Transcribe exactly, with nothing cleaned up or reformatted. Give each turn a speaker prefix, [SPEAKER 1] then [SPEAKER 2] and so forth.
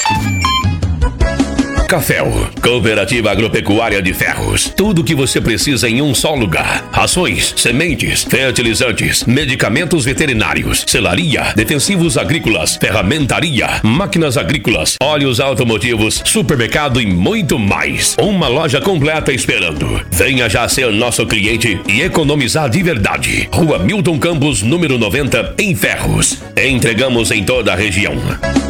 [SPEAKER 1] Caféu, Cooperativa Agropecuária de Ferros. Tudo o que você precisa em um só lugar. Rações, sementes, fertilizantes, medicamentos veterinários, selaria, defensivos agrícolas, ferramentaria, máquinas agrícolas, óleos automotivos, supermercado e muito mais. Uma loja completa esperando. Venha já ser nosso cliente e economizar de verdade. Rua Milton Campos, número noventa, em Ferros. Entregamos em toda a região.